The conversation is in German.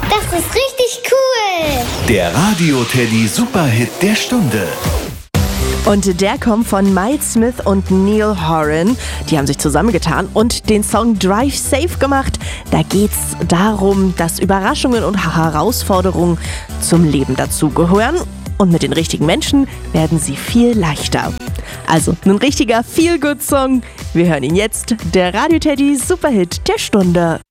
Das ist richtig cool. Der Radio Teddy Superhit der Stunde. Und der kommt von Miles Smith und Neil Horan. Die haben sich zusammengetan und den Song Drive Safe gemacht. Da geht's darum, dass Überraschungen und Herausforderungen zum Leben dazugehören. Und mit den richtigen Menschen werden sie viel leichter. Also ein richtiger Feel-Good-Song. Wir hören ihn jetzt. Der Radio Teddy Superhit der Stunde.